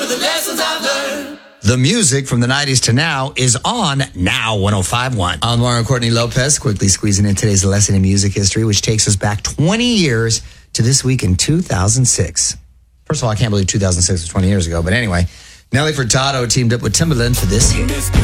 The music from the 90s to now is on Now 105.1. I'm Mario Courtney Lopez, quickly squeezing in today's lesson in music history, which takes us back 20 years to this week in 2006. First of all, I can't believe 2006 was 20 years ago, but anyway, Nelly Furtado teamed up with Timbaland for this hit.